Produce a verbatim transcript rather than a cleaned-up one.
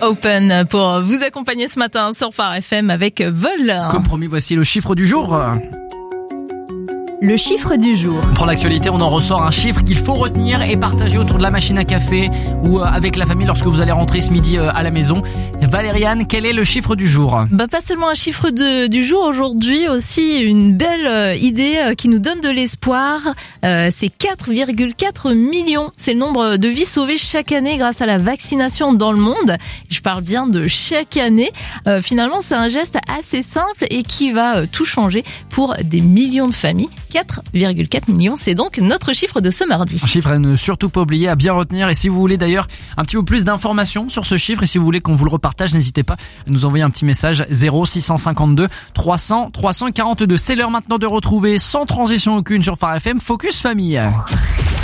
Open pour vous accompagner ce matin sur Phare F M avec Vol. Comme promis, voici le chiffre du jour. Le chiffre du jour. Pour l'actualité, on en ressort un chiffre qu'il faut retenir et partager autour de la machine à café ou avec la famille lorsque vous allez rentrer ce midi à la maison. Valériane, quel est le chiffre du jour ? Bah pas seulement un chiffre de, du jour aujourd'hui, aussi une belle euh, idée euh, qui nous donne de l'espoir. Euh, c'est quatre virgule quatre millions. C'est le nombre de vies sauvées chaque année grâce à la vaccination dans le monde. Je parle bien de chaque année. Euh, finalement, c'est un geste assez simple et qui va euh, tout changer pour des millions de familles. quatre virgule quatre millions, c'est donc notre chiffre de ce mardi. Un chiffre à ne surtout pas oublier, à bien retenir. Et si vous voulez d'ailleurs un petit peu plus d'informations sur ce chiffre et si vous voulez qu'on vous le repartage, n'hésitez pas à nous envoyer un petit message zéro six cent cinquante-deux trois cents trois cent quarante-deux. C'est l'heure maintenant de retrouver sans transition aucune sur Phare F M Focus Famille.